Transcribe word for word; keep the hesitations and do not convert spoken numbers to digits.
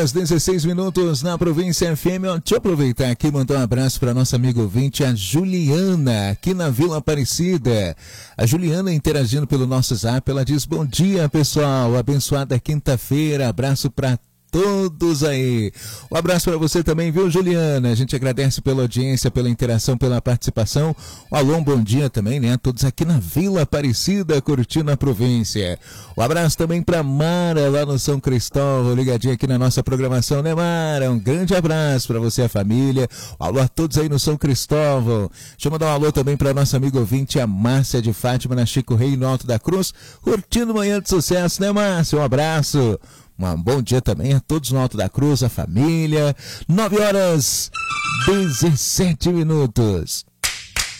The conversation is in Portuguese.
Às dezesseis minutos na província F M. Deixa eu aproveitar aqui e mandar um abraço para nossa amiga ouvinte, a Juliana, aqui na Vila Aparecida. A Juliana interagindo pelo nosso zap, ela diz: bom dia, pessoal, abençoada quinta-feira, abraço para todos aí. Um abraço para você também, viu, Juliana? A gente agradece pela audiência, pela interação, pela participação. Um alô, um bom dia também, né? Todos aqui na Vila Aparecida, curtindo a província. Um abraço também para Mara, lá no São Cristóvão, ligadinha aqui na nossa programação, né, Mara? Um grande abraço para você e a família. Um alô a todos aí no São Cristóvão. Deixa eu mandar um alô também para nossa amiga ouvinte, a Márcia de Fátima, na Chico Rei, no Alto da Cruz, curtindo manhã de sucesso, né, Márcia? Um abraço. Um bom dia também a todos no Alto da Cruz, a família. nove horas, dezessete minutos.